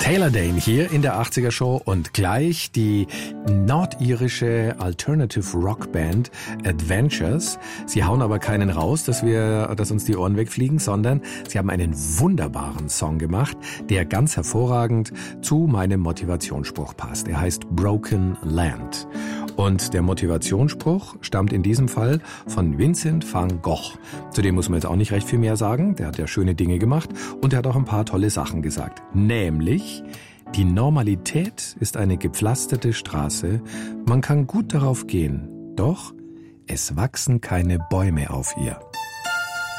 Taylor Dayne hier in der 80er Show und gleich die nordirische Alternative Rock Band Adventures. Sie hauen aber keinen raus, dass uns die Ohren wegfliegen, sondern sie haben einen wunderbaren Song gemacht, der ganz hervorragend zu meinem Motivationsspruch passt. Er heißt Broken Land. Und der Motivationsspruch stammt in diesem Fall von Vincent van Gogh. Zu dem muss man jetzt auch nicht recht viel mehr sagen. Der hat ja schöne Dinge gemacht und er hat auch ein paar tolle Sachen gesagt. Nämlich, die Normalität ist eine gepflasterte Straße. Man kann gut darauf gehen, doch es wachsen keine Bäume auf ihr.